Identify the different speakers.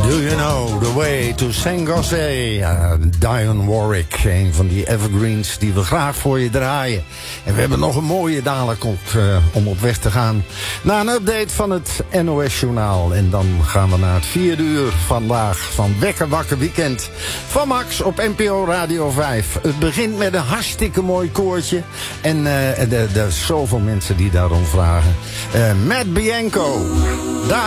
Speaker 1: Do you know the way to San Jose? Dionne Warwick, een van die evergreens die we graag voor je draaien. En we hebben nog een mooie dadelijk om op weg te gaan. Na een update van het NOS-journaal. En dan gaan we naar het 4 uur vandaag van Wekker Wakker Weekend. Van Max op NPO Radio 5. Het begint met een hartstikke mooi koortje. En er zoveel mensen die daarom vragen. Matt Bianco. Daar